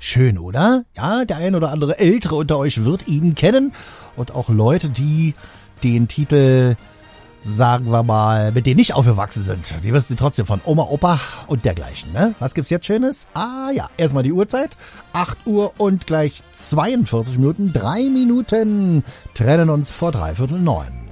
Schön, oder? Ja, der ein oder andere Ältere unter euch wird ihn kennen. Und auch Leute, die den Titel, sagen wir mal, mit denen nicht aufgewachsen sind. Die wissen trotzdem von Oma, Opa und dergleichen, ne? Was gibt's jetzt Schönes? Ah ja, erstmal die Uhrzeit. 8 Uhr und gleich 42 Minuten. 3 Minuten trennen uns vor 8:45.